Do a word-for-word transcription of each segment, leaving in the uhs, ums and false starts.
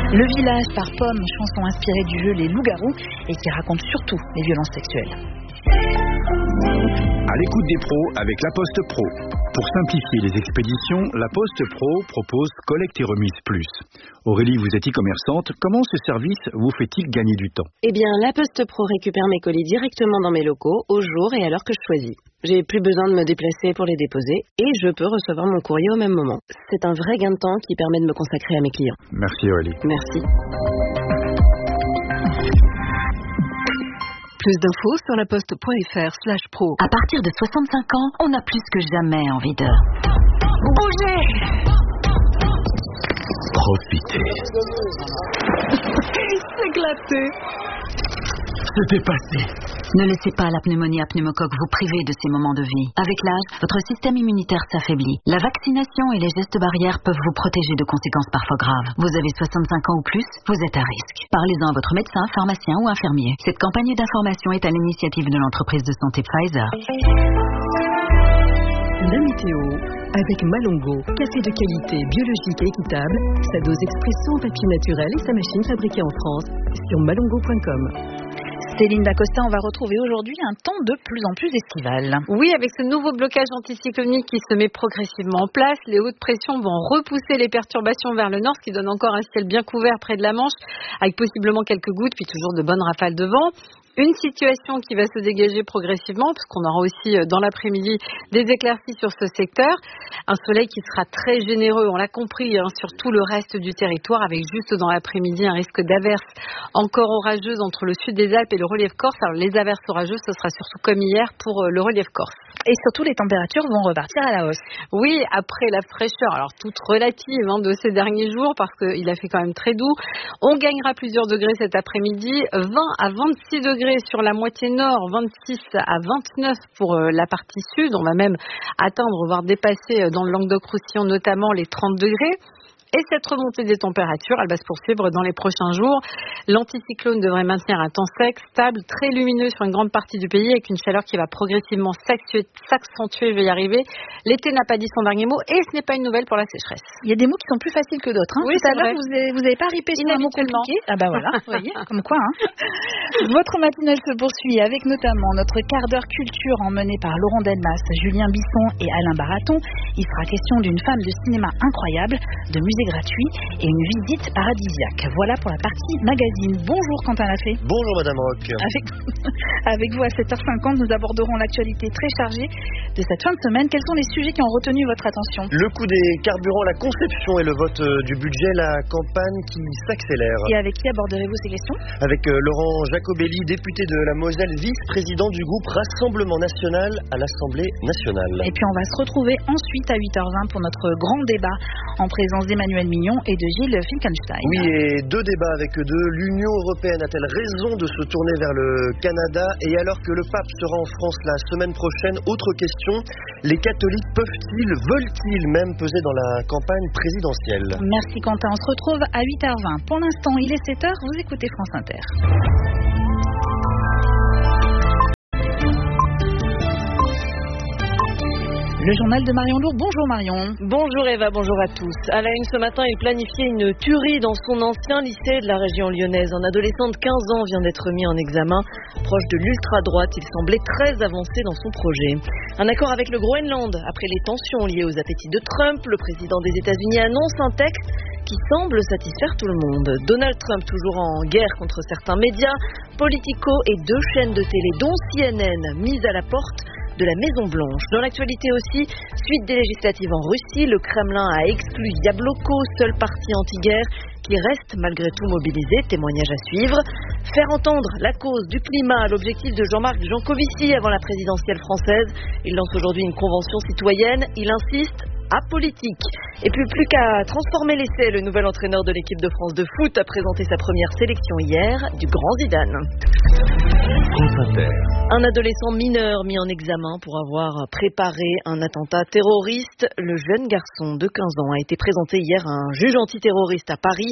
Le village par Pomme, chanson inspirée du jeu Les Loups-Garous et qui raconte surtout les violences sexuelles. À l'écoute des pros avec La Poste Pro. Pour simplifier les expéditions, La Poste Pro propose collecte et remise plus. Aurélie, vous êtes e-commerçante. Comment ce service vous fait-il gagner du temps? Eh bien, La Poste Pro récupère mes colis directement dans mes locaux, au jour et à l'heure que je choisis. J'ai plus besoin de me déplacer pour les déposer et je peux recevoir mon courrier au même moment. C'est un vrai gain de temps qui permet de me consacrer à mes clients. Merci Aurélie. Merci. Plus d'infos sur laposte.fr slash pro. À partir de soixante-cinq ans, on a plus que jamais envie de bouger. Profitez. S'éclater. C'était passé. Ne laissez pas la pneumonie à pneumocoque vous priver de ces moments de vie. Avec l'âge, votre système immunitaire s'affaiblit. La vaccination et les gestes barrières peuvent vous protéger de conséquences parfois graves. Vous avez soixante-cinq ans ou plus, vous êtes à risque. Parlez-en à votre médecin, pharmacien ou infirmier. Cette campagne d'information est à l'initiative de l'entreprise de santé Pfizer. La météo avec Malongo, café de qualité biologique et équitable, sa dose expresso en papier naturel et sa machine fabriquée en France sur malongo point com. Céline Dacosta, on va retrouver aujourd'hui un temps de plus en plus estival. Oui, avec ce nouveau blocage anticyclonique qui se met progressivement en place, les hautes pressions vont repousser les perturbations vers le nord, ce qui donne encore un ciel bien couvert près de la Manche, avec possiblement quelques gouttes, puis toujours de bonnes rafales de vent. Une situation qui va se dégager progressivement, parce qu'on aura aussi dans l'après-midi des éclaircies sur ce secteur. Un soleil qui sera très généreux, on l'a compris, hein, sur tout le reste du territoire, avec juste dans l'après-midi un risque d'averses encore orageuses entre le sud des Alpes et le relief corse. Alors les averses orageuses, ce sera surtout comme hier pour le relief corse. Et surtout, les températures vont repartir à la hausse. Oui, après la fraîcheur, alors toute relative hein, de ces derniers jours, parce qu'il a fait quand même très doux. On gagnera plusieurs degrés cet après-midi, vingt à vingt-six degrés sur la moitié nord, vingt-six à vingt-neuf pour la partie sud. On va même atteindre, voire dépasser dans le Languedoc-Roussillon notamment les trente degrés. Et cette remontée des températures, elle va se poursuivre dans les prochains jours. L'anticyclone devrait maintenir un temps sec, stable, très lumineux sur une grande partie du pays, avec une chaleur qui va progressivement s'accentuer, je vais y arriver. L'été n'a pas dit son dernier mot et ce n'est pas une nouvelle pour la sécheresse. Il y a des mots qui sont plus faciles que d'autres. Hein. Oui, tout à l'heure, vous n'avez, vous avez pas ripé sur un mot compliqué. Ah bah voilà, vous voyez, comme quoi. Hein. Votre matinale se poursuit avec notamment notre quart d'heure culture emmené par Laurent Delmas, Julien Bisson et Alain Baraton. Il sera question d'une femme de cinéma incroyable, de musée gratuit et une visite paradisiaque. Voilà pour la partie magazine. Bonjour Quentin Lafay. Bonjour Madame Roch. Avec, avec vous à sept heures cinquante, nous aborderons l'actualité très chargée de cette fin de semaine. Quels sont les sujets qui ont retenu votre attention? Le coût des carburants, la conception et le vote du budget, la campagne qui s'accélère. Et avec qui aborderez-vous ces questions? Avec Laurent Jacobelli, député de la Moselle, vice-président du groupe Rassemblement National à l'Assemblée nationale. Et puis on va se retrouver ensuite à huit heures vingt pour notre grand débat en présence d'Emmanuel Mignon et de Gilles Finkelstein. Oui, et deux débats avec deux. L'Union européenne a-t-elle raison de se tourner vers le Canada? Et alors que le pape sera en France la semaine prochaine, autre question, les catholiques peuvent-ils, veulent-ils même peser dans la campagne présidentielle? Merci Quentin, on se retrouve à huit heures vingt. Pour l'instant, il est sept heures, vous écoutez France Inter. Le journal de Marion Lourd. Bonjour Marion. Bonjour Eva, bonjour à tous. À la une ce matin, il planifiait une tuerie dans son ancien lycée de la région lyonnaise. Un adolescent de quinze ans vient d'être mis en examen. Proche de l'ultra-droite, il semblait très avancé dans son projet. Un accord avec le Groenland. Après les tensions liées aux appétits de Trump, le président des États-Unis annonce un texte qui semble satisfaire tout le monde. Donald Trump toujours en guerre contre certains médias, Politico et deux chaînes de télé dont C N N mises à la porte de la Maison-Blanche. Dans l'actualité aussi, suite des législatives en Russie, le Kremlin a exclu Yabloko, seul parti anti-guerre qui reste malgré tout mobilisé, témoignage à suivre. Faire entendre la cause du climat, l'objectif de Jean-Marc Jancovici avant la présidentielle française. Il lance aujourd'hui une convention citoyenne, il insiste apolitique. Et puis plus qu'à transformer l'essai, le nouvel entraîneur de l'équipe de France de foot a présenté sa première sélection hier du Grand Zidane. Un adolescent mineur mis en examen pour avoir préparé un attentat terroriste. Le jeune garçon de quinze ans a été présenté hier à un juge antiterroriste à Paris.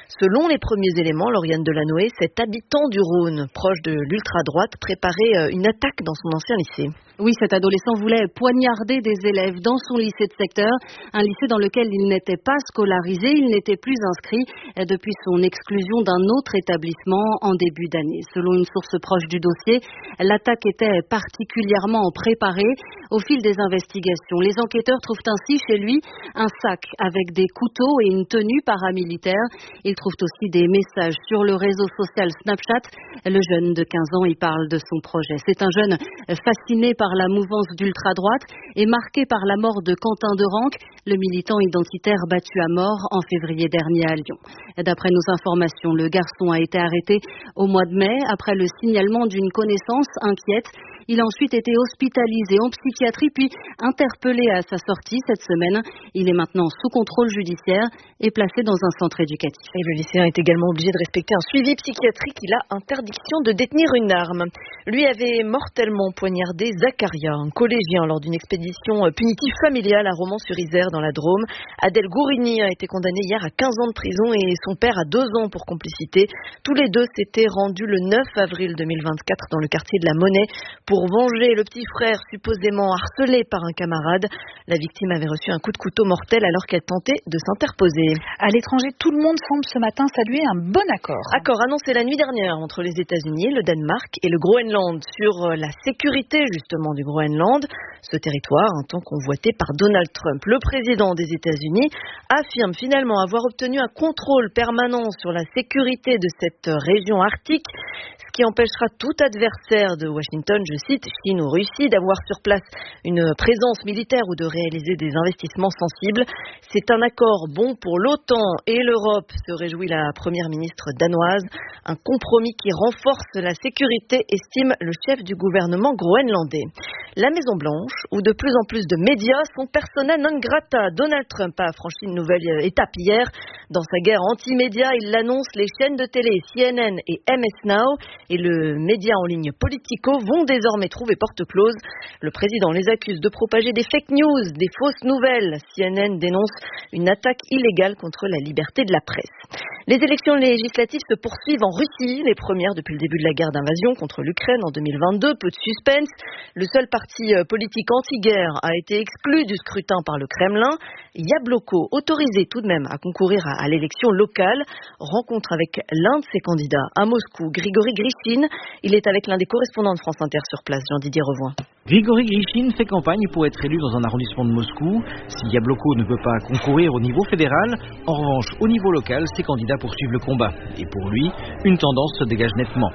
Selon les premiers éléments, Lauriane Delanoë, cet habitant du Rhône, proche de l'ultra-droite, préparait une attaque dans son ancien lycée. Oui, cet adolescent voulait poignarder des élèves dans son lycée de secteur, un lycée dans lequel il n'était pas scolarisé, il n'était plus inscrit depuis son exclusion d'un autre établissement en début d'année. Selon une source proche du dossier, l'attaque était particulièrement préparée. Au fil des investigations, les enquêteurs trouvent ainsi chez lui un sac avec des couteaux et une tenue paramilitaire. Ils trouvent aussi des messages sur le réseau social Snapchat. Le jeune de quinze ans y parle de son projet. C'est un jeune fasciné par la mouvance d'ultra-droite et marqué par la mort de Quentin Derenque, le militant identitaire battu à mort en février dernier à Lyon. D'après nos informations, le garçon a été arrêté au mois de mai après le signalement d'une connaissance inquiète. Il a ensuite été hospitalisé en psychiatrie puis interpellé à sa sortie cette semaine. Il est maintenant sous contrôle judiciaire et placé dans un centre éducatif. Et le lycéen est également obligé de respecter un suivi psychiatrique. Il a interdiction de détenir une arme. Lui avait mortellement poignardé Zacharia, un collégien, lors d'une expédition punitive familiale à Romans-sur-Isère dans la Drôme. Adèle Gourini a été condamné hier à quinze ans de prison et son père à deux ans pour complicité. Tous les deux s'étaient rendus le neuf avril deux mille vingt-quatre dans le quartier de la Monnaie pour venger le petit frère supposément harcelé par un camarade. La victime avait reçu un coup de couteau mortel alors qu'elle tentait de s'interposer. À l'étranger, tout le monde semble ce matin saluer un bon accord. Accord annoncé la nuit dernière entre les États-Unis, le Danemark et le Groenland sur la sécurité justement du Groenland. Ce territoire, un temps convoité par Donald Trump, le président des États-Unis, affirme finalement avoir obtenu un contrôle permanent sur la sécurité de cette région arctique, ce qui empêchera tout adversaire de Washington, je cite, Chine ou Russie, d'avoir sur place une présence militaire ou de réaliser des investissements sensibles. C'est un accord bon pour l'OTAN et l'Europe, se réjouit la première ministre danoise. Un compromis qui renforce la sécurité, estime le chef du gouvernement groenlandais. La Maison-Blanche, où de plus en plus de médias sont persona non grata. Donald Trump a franchi une nouvelle étape hier. Dans sa guerre anti-médias, il l'annonce, les chaînes de télé C N N et M S Now et le média en ligne Politico vont désormais trouver porte close. Le président les accuse de propager des fake news, des fausses nouvelles. C N N dénonce une attaque illégale contre la liberté de la presse. Les élections législatives se poursuivent en Russie, les premières depuis le début de la guerre d'invasion contre l'Ukraine en deux mille vingt-deux. Peu de suspense. Le seul parti politique anti-guerre a été exclu du scrutin par le Kremlin. Yabloko, autorisé tout de même à concourir à, à l'élection locale, rencontre avec l'un de ses candidats à Moscou, Grigory Grishine. Il est avec l'un des correspondants de France Inter sur place, Jean-Didier Revoin. Grigory Grishine fait campagne pour être élu dans un arrondissement de Moscou. Si Yabloko ne peut pas concourir au niveau fédéral, en revanche, au niveau local, ses candidats poursuivent le combat. Et pour lui, une tendance se dégage nettement.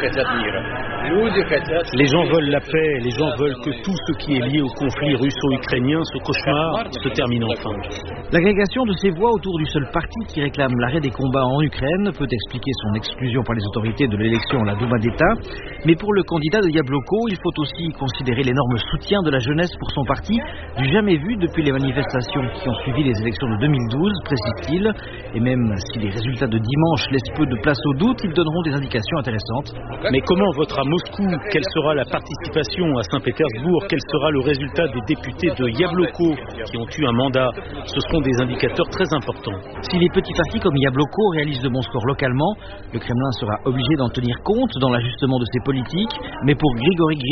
Les gens veulent la paix, les gens veulent que tout ce qui est lié au conflit russo-ukrainien, ce cauchemar, se termine enfin. L'agrégation de ces voix autour du seul parti qui réclame l'arrêt des combats en Ukraine peut expliquer son exclusion par les autorités de l'élection à la Douma d'État. Mais pour le candidat de Yabloko, il faut aussi considérer l'énorme soutien de la jeunesse pour son parti, du jamais vu depuis les manifestations qui ont suivi les élections de deux mille douze, précise-t-il. Et même si les résultats de dimanche laissent peu de place au doute, ils donneront des indications intéressantes. Mais comment voter à Moscou? Quelle sera la participation à Saint-Pétersbourg? Quel sera le résultat des députés de Yabloko qui ont eu un mandat? Ce seront des indicateurs très importants. Si les petits partis comme Yabloko réalisent de bons scores localement, le Kremlin sera obligé d'en tenir compte dans l'ajustement de ses politiques. Mais pour Grigory